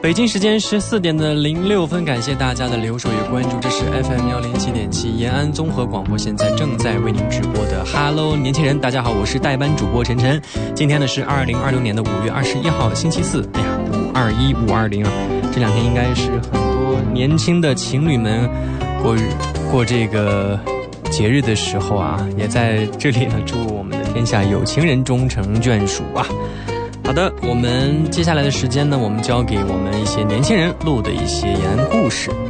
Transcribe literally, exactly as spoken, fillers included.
北京时间十四点的零六分，感谢大家的留守与关注，这是 F M 一零七点七延安综合广播，现在正在为您直播的 Hello 年轻人，大家好，我是代班主播晨晨。今天呢是二零二零年的五月二十一号星期四，哎呀，五二一五二零啊，这两天应该是很多年轻的情侣们过过这个节日的时候啊，也在这里呢祝我们的天下有情人终成眷属啊。好的，我们接下来的时间呢，我们交给我们一些年轻人录的一些延安故事。